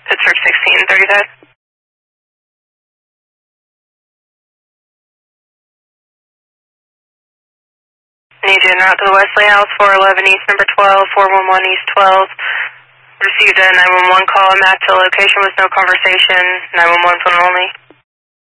Pittsburgh 1635. Need you en route to the Wesley House, 411 East, number 12, 411 East 12. Received a 911 call and matched the location with no conversation, 911 phone only.